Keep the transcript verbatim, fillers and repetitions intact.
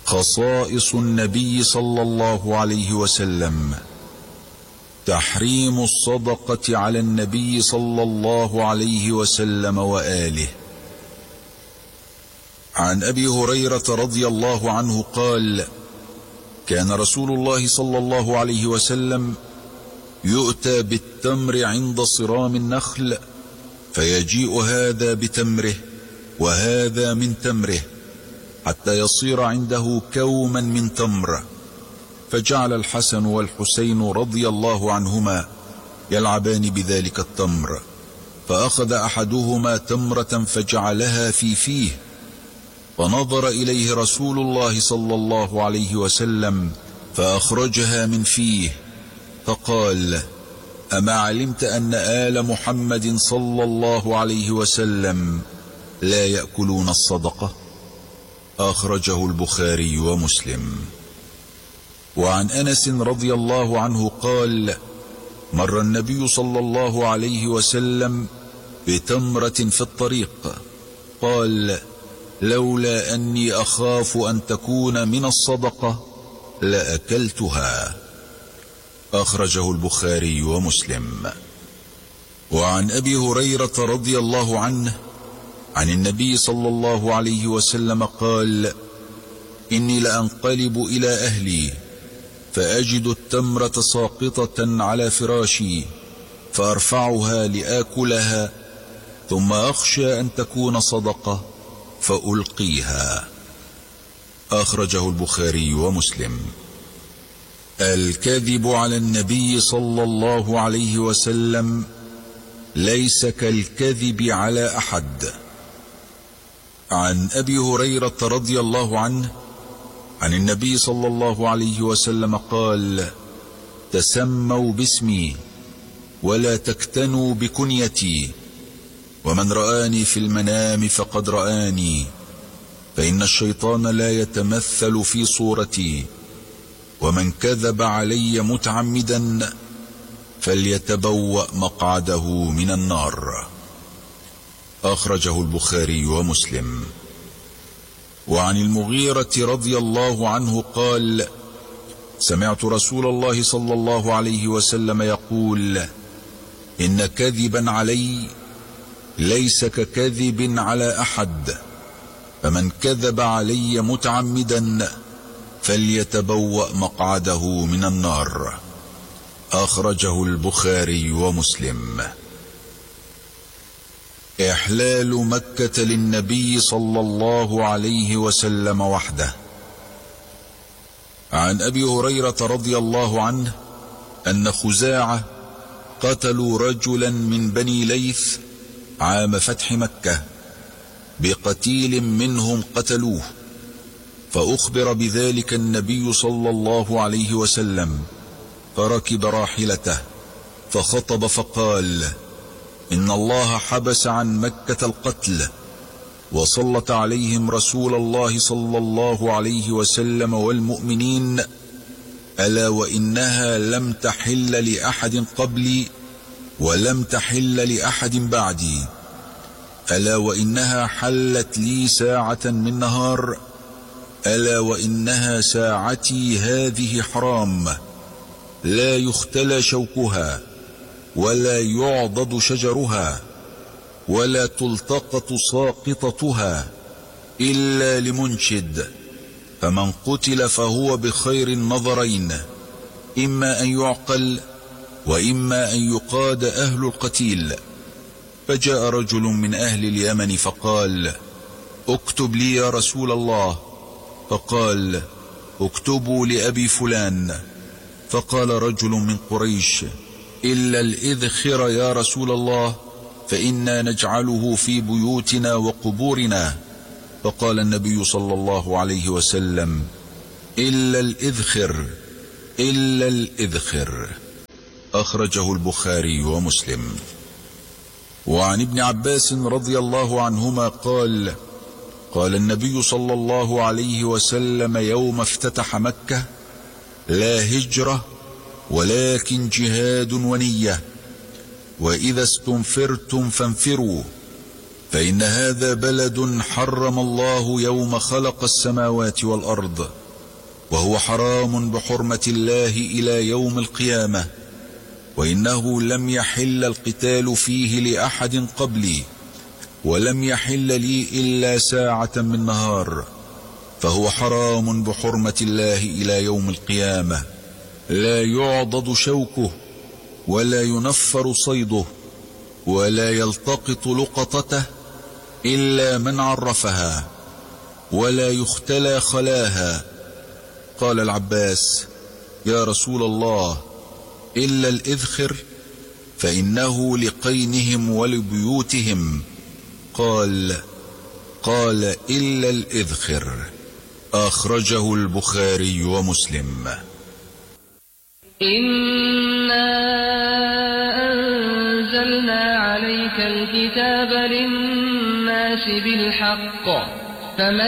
خصائص النبي صلى الله عليه وسلم. تحريم الصدقة على النبي صلى الله عليه وسلم وآله. عن أبي هريرة رضي الله عنه قال: كان رسول الله صلى الله عليه وسلم يؤتى بالتمر عند صرام النخل، فيجيء هذا بتمره وهذا من تمره، حتى يصير عنده كوما من تمر. فجعل الحسن والحسين رضي الله عنهما يلعبان بذلك التمر، فأخذ أحدهما تمرة فجعلها في فيه، فنظر إليه رسول الله صلى الله عليه وسلم فأخرجها من فيه، فقال: أما علمت أن آل محمد صلى الله عليه وسلم لا يأكلون الصدقة؟ أخرجه البخاري ومسلم. وعن أنس رضي الله عنه قال: مر النبي صلى الله عليه وسلم بتمرة في الطريق، قال: لولا أني أخاف أن تكون من الصدقة لأكلتها. أخرجه البخاري ومسلم. وعن أبي هريرة رضي الله عنه عن النبي صلى الله عليه وسلم قال: إني لأنقلب إلى أهلي فأجد التمرة ساقطة على فراشي، فأرفعها لآكلها، ثم أخشى أن تكون صدقة فألقيها. أخرجه البخاري ومسلم. الكذب على النبي صلى الله عليه وسلم ليس كالكذب على أحد. عن أبي هريرة رضي الله عنه عن النبي صلى الله عليه وسلم قال: تسموا باسمي ولا تكتنوا بكنيتي، ومن رآني في المنام فقد رآني، فإن الشيطان لا يتمثل في صورتي، ومن كذب علي متعمدا فليتبوأ مقعده من النار. أخرجه البخاري ومسلم. وعن المغيرة رضي الله عنه قال: سمعت رسول الله صلى الله عليه وسلم يقول: إن كذبا علي ليس ككذب على أحد، فمن كذب علي متعمدا فليتبوأ مقعده من النار. أخرجه البخاري ومسلم. إحلال مكة للنبي صلى الله عليه وسلم وحده. عن أبي هريرة رضي الله عنه أن خزاعة قتلوا رجلا من بني ليث عام فتح مكة، بقتيل منهم قتلوه، فأخبر بذلك النبي صلى الله عليه وسلم، فركب راحلته فخطب فقال: إن الله حبس عن مكة القتل، وسلط عليهم رسول الله صلى الله عليه وسلم والمؤمنين، ألا وإنها لم تحل لأحد قبلي ولم تحل لأحد بعدي، ألا وإنها حلت لي ساعة من نهار، ألا وإنها ساعتي هذه حرام، لا يختلى شوكها ولا يعضد شجرها ولا تلتقط ساقطتها إلا لمنشد، فمن قتل فهو بخير النظرين، إما أن يعقل وإما أن يقاد أهل القتيل. فجاء رجل من أهل اليمن فقال: اكتب لي يا رسول الله. فقال: اكتبوا لأبي فلان. فقال رجل من قريش: إلا الإذخر يا رسول الله، فإنا نجعله في بيوتنا وقبورنا. فقال النبي صلى الله عليه وسلم: إلا الإذخر إلا الإذخر. أخرجه البخاري ومسلم. وعن ابن عباس رضي الله عنهما قال: قال النبي صلى الله عليه وسلم يوم افتتح مكة: لا هجرة ولكن جهاد ونية، وإذا استنفرتم فانفروا، فإن هذا بلد حرم الله يوم خلق السماوات والأرض، وهو حرام بحرمة الله إلى يوم القيامة، وإنه لم يحل القتال فيه لأحد قبلي، ولم يحل لي إلا ساعة من نهار، فهو حرام بحرمة الله إلى يوم القيامة، لا يعضد شوكه، ولا ينفر صيده، ولا يلتقط لقطته إلا من عرفها، ولا يختلى خلاها. قال العباس: يا رسول الله، إلا الإذخر، فإنه لقينهم ولبيوتهم. قال قال إلا الإذخر. أخرجه البخاري ومسلم. إنا أنزلنا عليك الكتاب للناس بالحق، فمن